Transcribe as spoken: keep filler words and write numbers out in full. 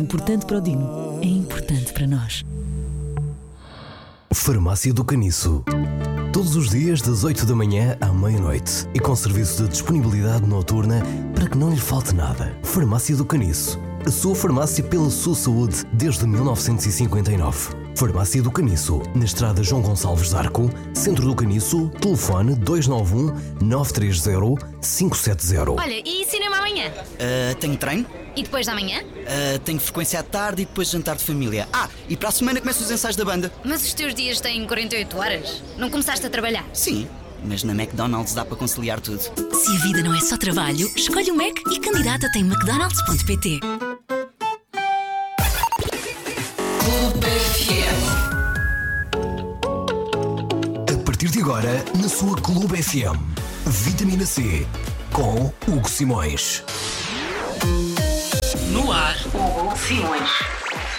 Importante para o Dino é importante para nós. Farmácia do Caniço. Todos os dias das oito da manhã à meia-noite e com serviço de disponibilidade noturna para que não lhe falte nada. Farmácia do Caniço. A sua farmácia pela sua saúde desde mil novecentos e cinquenta e nove. Farmácia do Caniço, na estrada João Gonçalves de Arco, Centro do Caniço, telefone dois nove um, nove três zero, cinco sete zero. Olha, e cinema amanhã? Uh, tenho treino. E depois da manhã? Uh, tenho frequência à tarde e depois jantar de família. Ah, e para a semana começam os ensaios da banda. Mas os teus dias têm quarenta e oito horas? Não começaste a trabalhar? Sim, mas na McDonald's dá para conciliar tudo. Se a vida não é só trabalho, escolhe o Mac e candidata-te em mcdonalds ponto pt. A partir de agora, na sua Clube F M, Vitamina C, com Hugo Simões. No ar, Hugo Simões.